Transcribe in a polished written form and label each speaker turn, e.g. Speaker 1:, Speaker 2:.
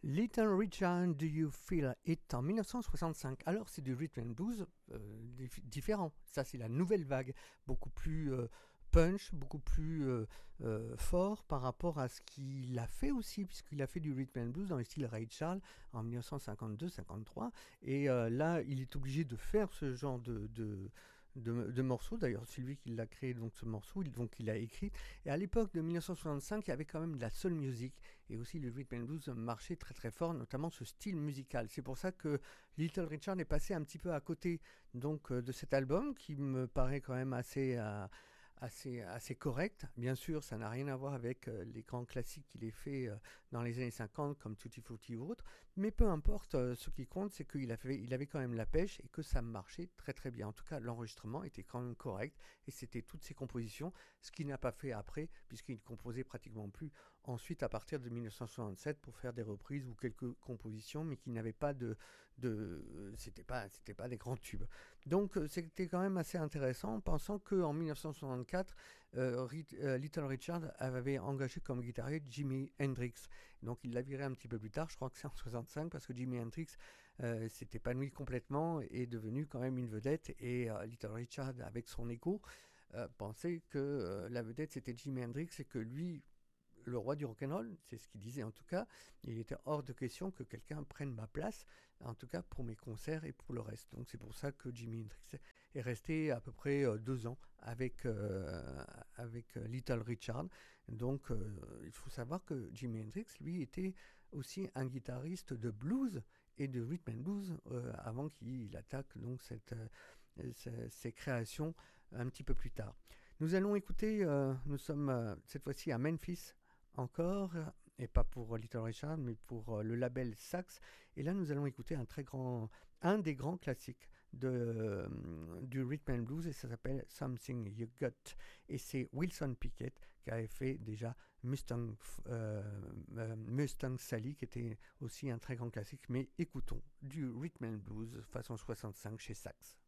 Speaker 1: Little Richard, Do You Feel It en 1965. Alors c'est du rhythm and blues différent. Ça c'est la nouvelle vague, beaucoup plus punch, beaucoup plus fort par rapport à ce qu'il a fait aussi, puisqu'il a fait du rhythm and blues dans le style Ray Charles en 1952-53. Et là il est obligé de faire ce genre de morceaux. D'ailleurs, c'est lui qui l'a créé, donc ce morceau, donc il l'a écrit. Et à l'époque de 1965, il y avait quand même de la soul music et aussi le rhythm and blues marchait très très fort, notamment ce style musical. C'est pour ça que Little Richard est passé un petit peu à côté donc de cet album qui me paraît quand même assez correct. Bien sûr, ça n'a rien à voir avec les grands classiques qu'il ait fait dans les années 50 comme Tutti Frutti ou autre, mais peu importe, ce qui compte c'est il avait quand même la pêche et que ça marchait très très bien. En tout cas, l'enregistrement était quand même correct et c'était toutes ses compositions, ce qu'il n'a pas fait après puisqu'il ne composait pratiquement plus ensuite à partir de 1967 pour faire des reprises ou quelques compositions, mais qui n'avaient pas c'était pas des grands tubes. Donc c'était quand même assez intéressant, pensant qu'en 1964, Little Richard avait engagé comme guitariste Jimi Hendrix. Donc il l'a viré un petit peu plus tard, je crois que c'est en 65, parce que Jimi Hendrix s'est épanoui complètement et est devenu quand même une vedette. Et Little Richard, avec son écho, pensait que la vedette c'était Jimi Hendrix et que lui, le roi du rock'n'roll, c'est ce qu'il disait en tout cas, il était hors de question que quelqu'un prenne ma place, en tout cas pour mes concerts et pour le reste. Donc c'est pour ça que Jimi Hendrix est resté à peu près 2 ans avec Little Richard. Donc il faut savoir que Jimi Hendrix, lui, était aussi un guitariste de blues et de rhythm and blues avant qu'il attaque donc ces créations un petit peu plus tard. Nous allons écouter, nous sommes cette fois-ci à Memphis encore, et pas pour Little Richard, mais pour le label Sax. Et là, nous allons écouter un des grands classiques du rhythm and blues, et ça s'appelle Something You Got. Et c'est Wilson Pickett qui avait fait déjà Mustang Sally, qui était aussi un très grand classique. Mais écoutons du rhythm and blues façon 65 chez Sax.